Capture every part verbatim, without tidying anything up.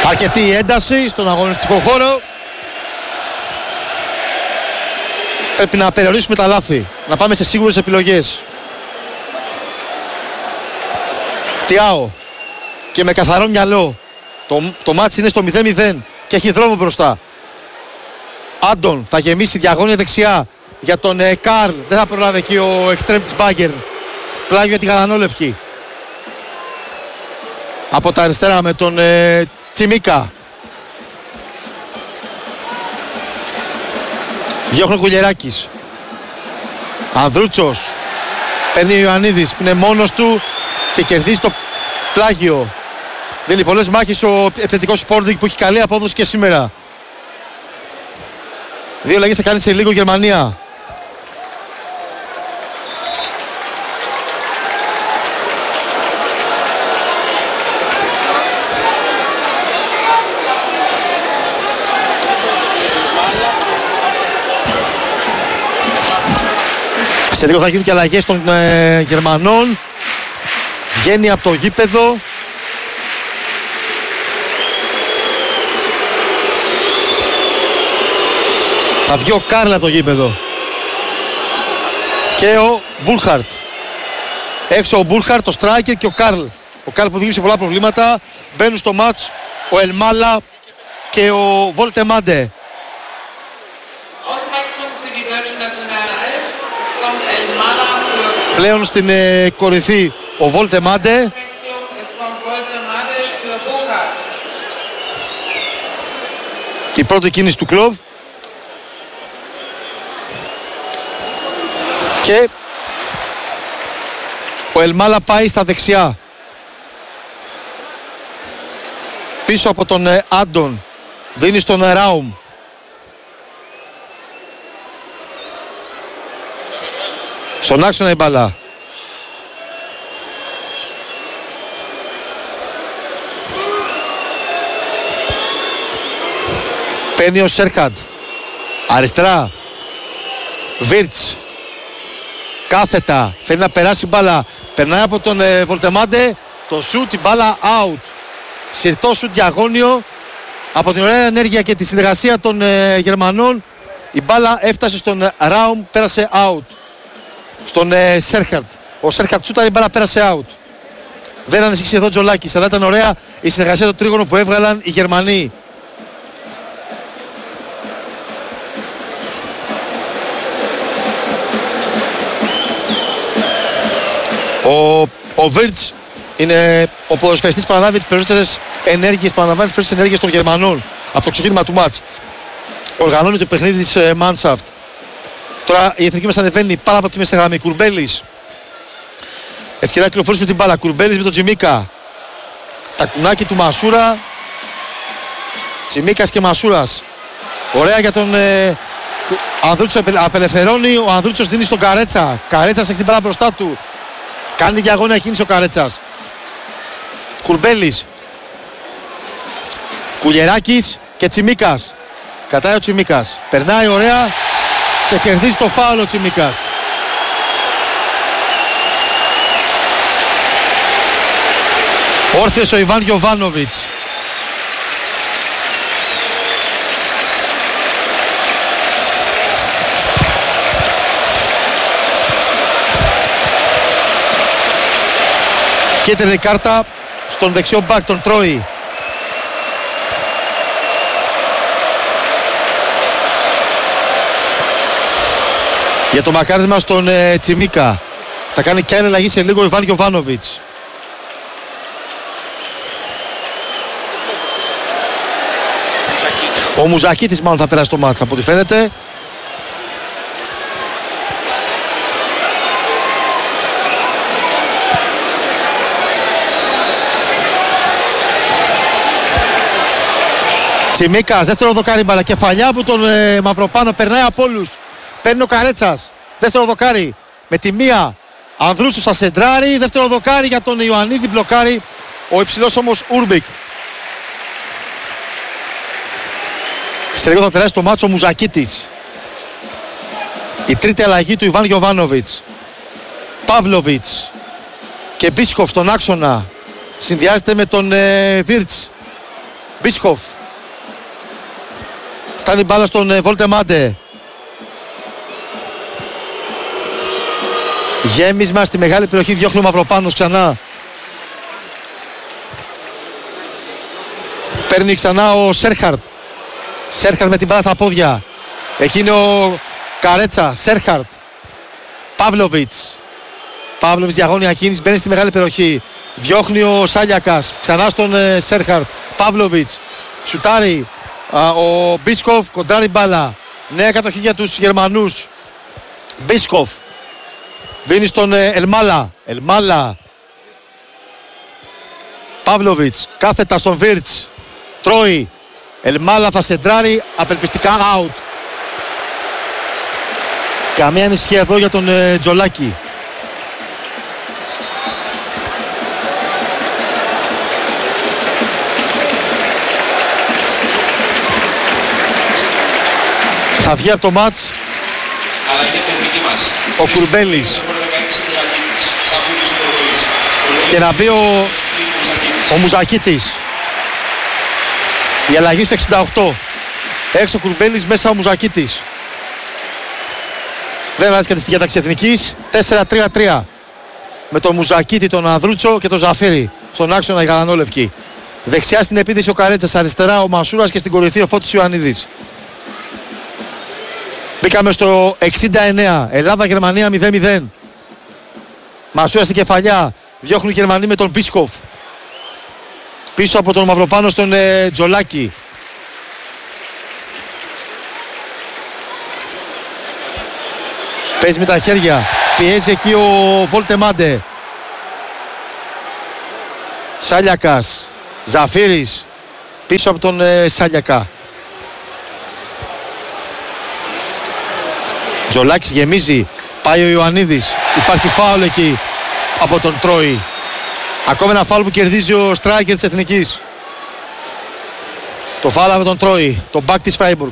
Αρκετή ένταση στον αγωνιστικό χώρο. Πρέπει να περιορίσουμε τα λάθη, να πάμε σε σίγουρες επιλογές. Τιάο και με καθαρό μυαλό. Το, το μάτς είναι στο μηδέν μηδέν και έχει δρόμο μπροστά. Άντων θα γεμίσει διαγώνια δεξιά για τον ε, Καρλ. Δεν θα προλάβει εκεί ο εξτρέμ της Μπάγκερ. Πλάγιο για τη γαλανόλευκη. Από τα αριστερά με τον ε, Τσιμίκα. Διώχνει ο Κουλιεράκης. Ανδρούτσος. Παίρνει ο Ιωαννίδης που είναι μόνος του και κερδίζει το πλάγιο. Δίνει πολλές μάχες ο επιθετικός Sporting που έχει καλή απόδοση και σήμερα. Δύο αλλαγές θα κάνει σε λίγο Γερμανία. Σε λίγο θα γίνουν και αλλαγές των ε, Γερμανών. Βγαίνει από το γήπεδο. Θα βγει ο Καρλ από το γήπεδο. Και ο Μπούλχαρτ. Έξω ο Μπούλχαρτ, ο Στράικερ και ο Καρλ. Ο Καρλ που δημιούργησε πολλά προβλήματα. Μπαίνουν στο μάτς ο Ελμάλα και ο Βολτεμάντε. Πλέον στην ε, κορυφή ο Βολτεμάντε. Και η πρώτη κίνηση του κλουμπ. Και ο Ελμάλα πάει στα δεξιά. Πίσω από τον ε, Άντων. Δίνει στον ε, Ράουμ. Στον άξονα η μπάλα. Παίρνει ο Σέρχαντ. Αριστερά. Βίρτς. Κάθετα. Θέλει να περάσει μπάλα. Περνάει από τον ε, Βολτεμάντε. Το σουτ, η μπάλα out. Συρτό σουτ διαγώνιο. Από την ωραία ενέργεια και τη συνεργασία των ε, Γερμανών. Η μπάλα έφτασε στον ε, Ράουμ. Πέρασε out. Στον ε, Σέρχαρτ. Ο Σέρχαρτ σούταρε, η μπάλα πέρασε out. Δεν ανησύχησε εδώ ο Τζολάκης, αλλά ήταν ωραία η συνεργασία του τρίγωνου που έβγαλαν οι Γερμανοί. Ο, ο Βίρτς είναι ο ποδοσφαιριστής που αναλάβει τις περισσότερες ενέργειες, που αναλάβει τις περισσότερες ενέργειες των Γερμανών από το ξεκίνημα του μάτς. Οργανώνει το παιχνίδι της ε, Mannschaft. Τώρα η εθνική μας ανεβαίνει πάρα από τη μέση γραμμή. Κουρμπέλης. Ευκαιρία κυκλοφορήσει με την μπάλα. Κουρμπέλης με τον Τζιμίκα. Τακουνάκι του Μασούρα. Τζιμίκας και Μασούρας. Ωραία για τον ε, Ανδρούτσο. Απελευθερώνει. Ο Ανδρούτσος δίνει στον Καρέτσα. Καρέτσας έχει την μπάλα μπροστά του. Κάνει διαγώνια κίνηση ο Καρέτσας. Κουρμπέλης. Κουλιεράκης και Τσιμίκας. Κατάει ο Τσιμίκας. Περνάει ωραία. Και κερδίζει το φάουλ ο Τσιμίκας. Όρθιος ο Ιβάν Γιοβάνοβιτς. Κίτρινη κάρτα στον δεξιό μπακ τον Τρόι. Για το μακάρισμα στον ε, Τσιμίκα. Θα κάνει και άλλη αλλαγή σε λίγο ο Ιβάν Γιοβάνοβιτς. Ο Μουζακίτης μάλλον θα περάσει το μάτς από ό,τι φαίνεται. Τσιμίκας, δεύτερο δοκάρι μπάλα. Κεφαλιά από τον ε, Μαυροπάνο, περνάει από όλους. Παίρνει ο Καρέτσας, δεύτερο δοκάρι με τη μία. Ανδρούσος θα σεντράρει, δεύτερο δοκάρι για τον Ιωαννίδη, μπλοκάρει ο υψηλός όμως Ούρμπικ. Σε λίγο θα περάσει το μάτσο ο Μουζακίτης. Η τρίτη αλλαγή του Ιβάν Γιοβάνοβιτς. Παύλοβιτς και Μπίσκοφ στον άξονα. Συνδυάζεται με τον ε, Βίρτς. Μπίσκοφ. Φτάνει μπάλα στον Βολτεμάντε. Γέμισμα στη μεγάλη περιοχή, διώχνει ο Μαυροπάνος ξανά. Παίρνει ξανά ο Σέρχαρτ. Σέρχαρτ με την μπάλα στα πόδια. Εκείνη ο Καρέτσα, Σέρχαρτ. Παύλοβιτς. Παύλοβιτς διαγώνια κίνηση, μπαίνει στη μεγάλη περιοχή. Διώχνει ο Σάλιακας, ξανά στον ε, Σέρχαρτ. Παύλοβιτς. Σουτάρει α, ο Μπίσκοφ, κοντράρει μπάλα. Νέα κατοχή για τους Γερμανούς. Μπίσκοφ. Δίνει στον ε, Ελμάλα. Ελμάλα. Παύλοβιτς. Κάθετα στον Βίρτς. Τρώει. Ελμάλα θα σεντράρει. Απελπιστικά out. Καμία ανησυχία εδώ για τον ε, Τζολάκη. Θα βγει από το μάτς ο Κουρμπέλης και να μπει ο, ο Μουζακίτης. Η αλλαγή στο εξήντα οκτώ. Έξω ο Κουρμπέλης, μέσα ο Μουζακίτης. Δεν αλλάζει κάτι στη διάταξη εθνικής. τέσσερα τρία τρία. Με τον Μουζακίτη, τον Ανδρούτσο και τον Ζαφύρη στον άξονα η γαλανόλευκη. Δεξιά στην επίθεση ο Καρέτσας, αριστερά ο Μασούρας και στην κορυφή ο Φώτης Ιωαννίδης. Μπήκαμε στο εξήντα εννέα. Ελλάδα-Γερμανία μηδέν μηδέν. Μασούρας στην κεφαλιά. Διώχνουν οι Γερμανοί με τον Μπίσκοφ. Πίσω από τον Μαυροπάνο στον ε, Τζολάκη. Παίζει με τα χέρια. Πιέζει εκεί ο Βολτεμάντε. Σάλιακας. Ζαφύρης. Πίσω από τον ε, Σάλιακα. Τζολάκης γεμίζει. Πάει ο Ιωαννίδης. Υπάρχει φάουλ εκεί από τον Τρόι. Ακόμα ένα φάουλ που κερδίζει ο στράικερ της Εθνικής. Το φάουλ από τον Τρόι. Το μπακ της Φράιμπουργκ.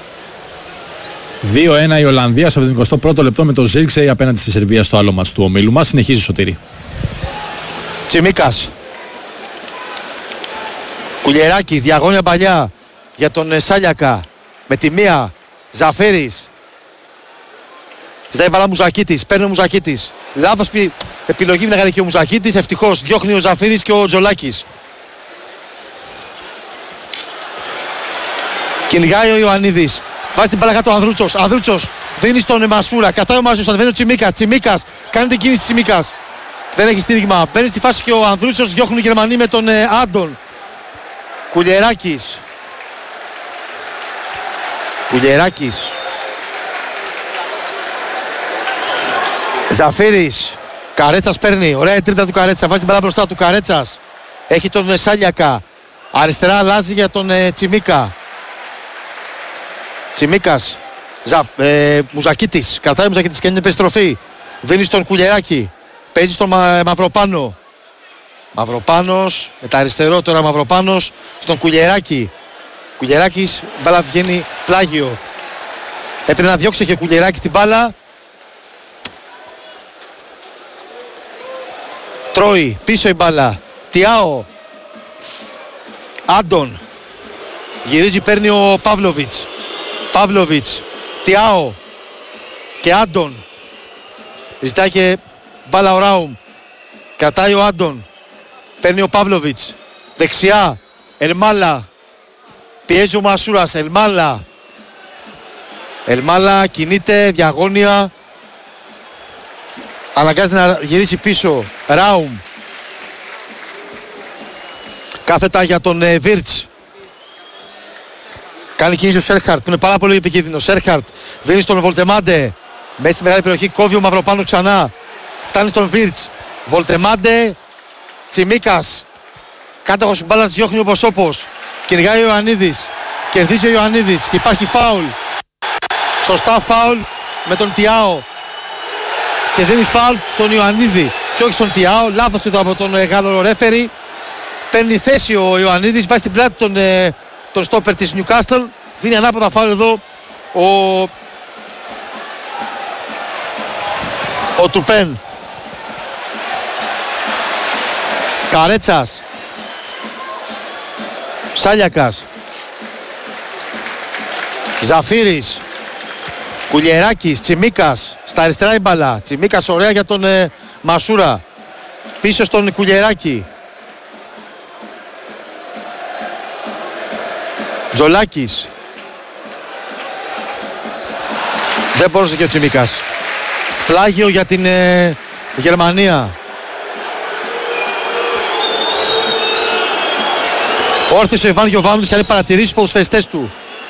δύο ένα η Ολλανδία στο εβδομήντα πρώτο λεπτό με τον Ζίρξεϊ απέναντι στη Σερβία στο άλλο μάτς του ομίλου μας. Συνεχίζει Σωτήρη. Τσιμίκας. Κουλιεράκης, διαγώνια παλιά για τον Σάλιακα. Με τη μία. Ζαφέρης. Ζητάει μπαλά Μουζακίτης, παίρνει ο Μουζακίτης. Λάθος πι... επιλογή να κάνει και ο Μουζακίτης. Ευτυχώς διώχνει ο Ζαφύρης και ο Τζολάκης. Κυνηγάει ο Ιωαννίδης. Βάζει την μπάλα κάτω ο Ανδρούτσος. Ανδρούτσος δίνει στον Μασούρα. Κατάει ο Μασούρας, ανεβαίνει ο Τσιμίκας. Τσιμίκας κάνει την κίνηση Τσιμίκας. Δεν έχει στήριγμα. Μπαίνει στη φάση και ο Ανδρούτσος. Διώχνουν οι Γερμανοί με τον ε, Άντων. Κουλιεράκης. Κουλιεράκης. Ζαφύρης. Καρέτσας παίρνει. Ωραία η τρίτα του Καρέτσα. Βάζει την μπάλα μπροστά του Καρέτσας. Έχει τον ε, Σάλιακα. Αριστερά αλλάζει για τον ε, Τσιμίκα. Τσιμίκας. Ζα, ε, Μουζακίτης. Κρατάει ο Μουζακίτης και είναι επιστροφή. Δίνει στον Κουλιεράκη. Παίζει στον Μα, Μαυροπάνο. Μαυροπάνος. Με τα αριστερό τώρα Μαυροπάνος. Στον Κουλιεράκη. Κουλιεράκης. Μπάλα βγαίνει πλάγιο. Έπρεπε να διώξει και ο Κουλιεράκης την μπάλα. Τρώει. Πίσω η μπάλα. Τιάο. Άντων. Γυρίζει, παίρνει ο Παύλοβιτς. Παύλοβιτς. Τιάο. Και Άντων. Ζητάει και μπάλα ο Ράουμ. Κρατάει ο Άντων. Παίρνει ο Παύλοβιτς. Δεξιά. Ελμάλα. Πιέζει ο Μασούρας. Ελμάλα. Ελμάλα κινείται. Διαγώνια. Αναγκάζεται να γυρίσει πίσω. Ράουμ. Κάθετα για τον ε, Βίρτς. Κάνει κίνηση ο Σέρχαρτ που είναι πάρα πολύ επικίνδυνο. Σέρχαρτ δίνει στον Βολτεμάντε. Μέσα στη μεγάλη περιοχή κόβει ο Μαυροπάνο ξανά. Φτάνει στον Βίρτς. Βολτεμάντε. Τσιμίκας. Κάτω στην μπάλα της διώχνει όπως όπως. Κυνηγάει ο Ιωαννίδης. Κερδίζει ο Ιωαννίδης και υπάρχει φάουλ. Σωστά φάουλ με τον Τιάο. Και δίνει φάουλ στον Ιωαννίδη και όχι στον Τιάο. Λάθος εδώ από τον Γάλλο ρέφερι. Παίρνει θέση ο Ιωαννίδης. Βάζει στην πλάτη τον, τον στόπερ της Νιουκάστλ. Δίνει ανάποδα φάουλ εδώ ο, ο Τουρπέν. Καρέτσας. Σάλιακας. Ζαφύρης. Κουλιεράκης, Τσιμίκας. Στα αριστερά η μπάλα. Τσιμίκας ωραία για τον ε, Μασούρα. Πίσω στον Κουλιεράκη. Τζολάκης. Δεν μπορούσε και ο Τσιμίκας. Πλάγιο για την ε, Γερμανία. Όρθιος ο Ιβάν Γιοβάνοβιτς κάνει παρατηρήσεις στους ποδοσφαιριστές του.